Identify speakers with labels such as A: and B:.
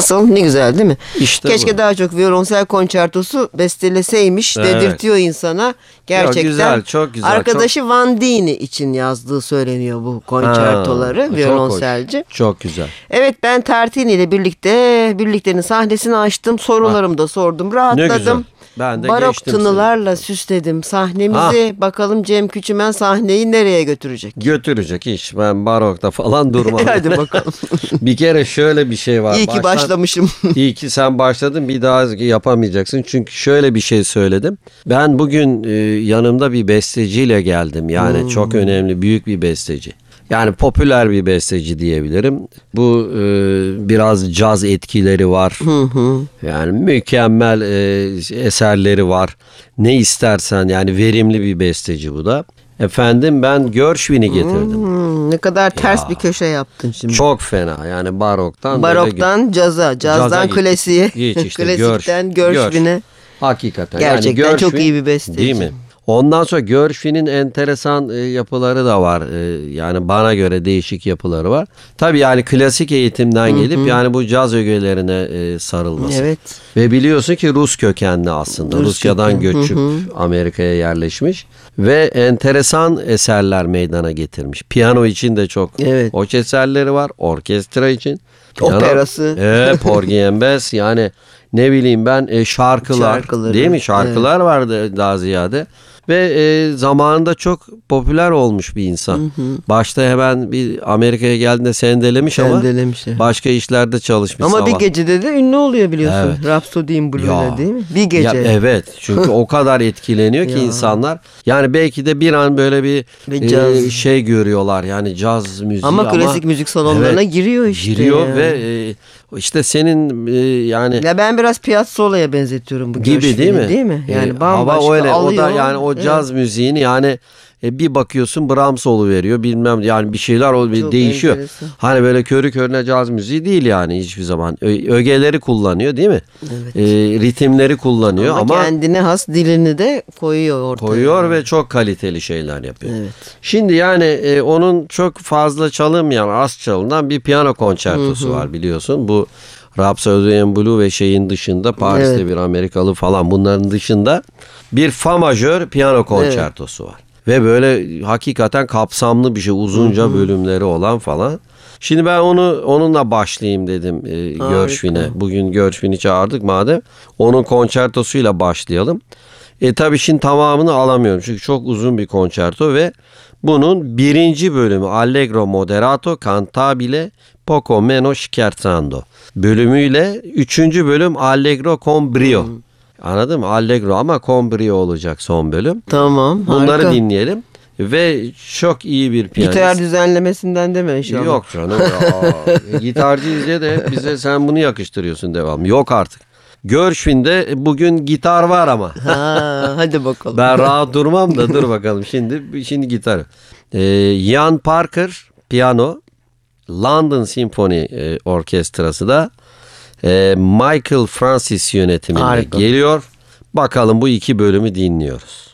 A: Nasıl? Ne güzel değil mi?
B: İşte
A: Keşke
B: bu.
A: daha çok violonsel konçertosu besteleseymiş,
B: Evet.
A: dedirtiyor insana. Gerçekten.
B: güzel, çok güzel,
A: Arkadaşı Van Dini için yazdığı söyleniyor bu konçertoları,
B: çok
A: violonselci.
B: hoş, çok güzel.
A: Evet, ben Tartini ile birliktenin sahnesini açtım. Sorularımı da sordum.
B: Ne güzel.
A: Rahatladım.
B: Ben de
A: Barok
B: geçtim
A: tınılarla süsledim sahnemizi. Bakalım Cem Küçümen sahneyi nereye götürecek?
B: Götürecek iş. Ben barokta falan durmam.
A: Hadi bakalım.
B: Bir kere şöyle bir şey var.
A: İyi ki başlamışım.
B: İyi ki sen başladın, bir daha yapamayacaksın. Çünkü şöyle bir şey söyledim. Ben bugün yanımda bir besteciyle geldim. Yani çok önemli, büyük bir besteci. Yani popüler bir besteci diyebilirim. Bu biraz caz etkileri var. Yani mükemmel eserleri var. Ne istersen, yani verimli bir besteci bu da. Efendim, ben Gershwin'i getirdim.
A: Ne kadar ters bir köşe yaptın şimdi.
B: Çok fena, yani baroktan
A: Caza, cazdan
B: git.
A: klasiğe,
B: Hiç işte,
A: klasikten Gershwin'e.
B: Hakikaten.
A: Gerçekten
B: yani
A: çok iyi bir besteci.
B: Değil mi? Ondan sonra Gershwin'in enteresan yapıları da var. Yani bana göre değişik yapıları var. Tabii yani klasik eğitimden gelip yani bu caz ögelerine sarılması.
A: Evet.
B: Ve biliyorsun ki Rus kökenli aslında. Rusya'dan göçüp Amerika'ya yerleşmiş. Ve enteresan eserler meydana getirmiş. Piyano için de çok hoş eserleri var. Orkestra için.
A: Operası.
B: Porgy and Bess, yani ne bileyim ben, şarkıları değil mi? Şarkılar vardı daha ziyade. Ve zamanında çok popüler olmuş bir insan. Başta hemen bir Amerika'ya geldiğinde sendelemiş ama başka işlerde çalışmış.
A: Ama bir gecede de ünlü oluyor biliyorsun.
B: Evet.
A: Rhapsody in Blue'da değil mi? Bir gece.
B: Ya, evet, çünkü o kadar etkileniyor ki insanlar. Yani belki de bir an böyle bir şey görüyorlar, yani caz müziği
A: ama klasik müzik salonlarına giriyor işte.
B: Giriyor yani. Ve işte senin yani.
A: Ya ben biraz Piazzolla'ya benzetiyorum bu
B: gibi değil
A: mi? Yani bambaşka
B: hava öyle.
A: alıyor.
B: O da yani o caz müziğini, yani bir bakıyorsun Brahms veriyor, bilmem, yani bir şeyler değişiyor.
A: Enteresan.
B: Hani böyle körü körüne caz müziği değil yani hiçbir zaman. Ögeleri kullanıyor değil mi?
A: Evet.
B: Ritimleri kullanıyor ama
A: kendine has dilini de koyuyor ortaya.
B: Ve çok kaliteli şeyler yapıyor.
A: Evet.
B: Şimdi yani onun çok fazla çalınmayan, az çalınan bir piyano konçertosu var biliyorsun. Bu Rhapsody in Blue ve şeyin dışında, Paris'te bir Amerikalı falan, bunların dışında bir fa majör piyano konçertosu var. Ve böyle hakikaten kapsamlı bir şey, uzunca bölümleri olan falan. Şimdi ben onunla başlayayım dedim Gershwin'e. Bugün Gershwin'i çağırdık madem. Onun konçertosuyla başlayalım. Tabii şimdi tamamını alamıyorum çünkü çok uzun bir konçerto ve bunun birinci bölümü Allegro moderato cantabile poco meno scherzando bölümüyle üçüncü bölüm Allegro con brio. Anladın mı? Allegro ama con brio olacak son bölüm.
A: Tamam.
B: Bunları
A: harika.
B: dinleyelim. Ve çok iyi bir piyanist.
A: Gitar düzenlemesinden deme inşallah.
B: Yok canım. Gitarcıyız diye de bize sen bunu yakıştırıyorsun devam. Yok artık. Gershwin'de bugün gitar var ama.
A: Hadi bakalım.
B: Ben rahat durmam da dur bakalım. Şimdi gitar. Ian Parker piyano. London Symphony Orkestrası da Michael Francis yönetiminde geliyor. Bakalım bu iki bölümü dinliyoruz.